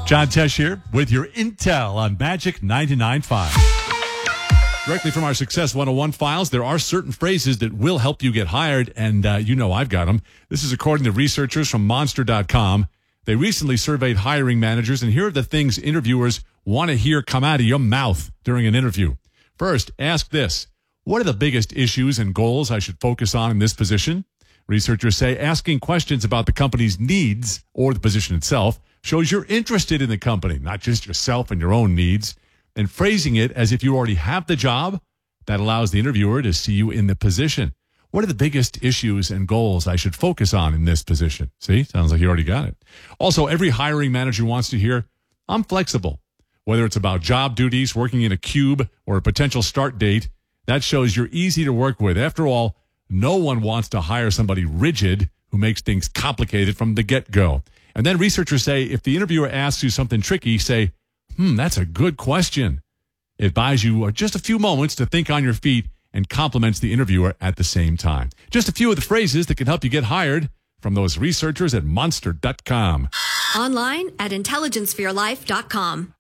John Tesh here with your intel on Magic 99.5. Directly from our Success 101 files, there are certain phrases that will help you get hired, and I've got them. This is according to researchers from Monster.com. They recently surveyed hiring managers, and here are the things interviewers want to hear come out of your mouth during an interview. First, ask this. What are the biggest issues and goals I should focus on in this position? Researchers say asking questions about the company's needs or the position itself shows you're interested in the company, not just yourself and your own needs. And phrasing it as if you already have the job, that allows the interviewer to see you in the position. What are the biggest issues and goals I should focus on in this position? See, sounds like you already got it. Also, every hiring manager wants to hear, I'm flexible. Whether it's about job duties, working in a cube, or a potential start date, that shows you're easy to work with. After all, no one wants to hire somebody rigid who makes things complicated from the get-go. And then researchers say if the interviewer asks you something tricky, say, that's a good question. It buys you just a few moments to think on your feet and compliments the interviewer at the same time. Just a few of the phrases that can help you get hired from those researchers at Monster.com. Online at intelligenceforyourlife.com.